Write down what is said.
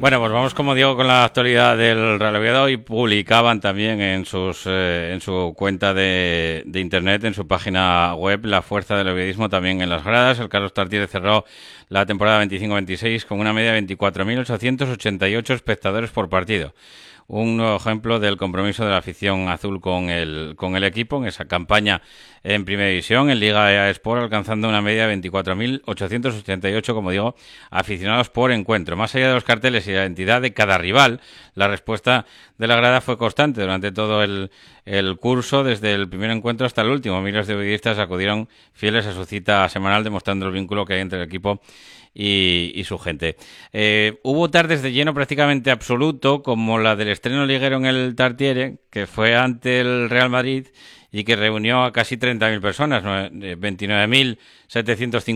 Bueno, pues vamos, como digo, con la actualidad del Real Oviedo, y publicaban también en su cuenta de internet, en su página web, la fuerza del oviedismo también en las gradas. El Carlos Tartiere cerró la temporada 25-26 con una media de 24.888 espectadores por partido. Un nuevo ejemplo del compromiso de la afición azul con el equipo en esa campaña en Primera División, en Liga EA Sport, alcanzando una media de 24.888, como digo, aficionados por encuentro. Más allá de los carteles y la identidad de cada rival, la respuesta de la grada fue constante durante todo el curso, desde el primer encuentro hasta el último. Miles de ovidistas acudieron fieles a su cita semanal, demostrando el vínculo que hay entre el equipo y su gente. Hubo tardes de lleno prácticamente absoluto, como la del estreno liguero en el Tartiere, que fue ante el Real Madrid y que reunió a casi 30.000 personas, 29.750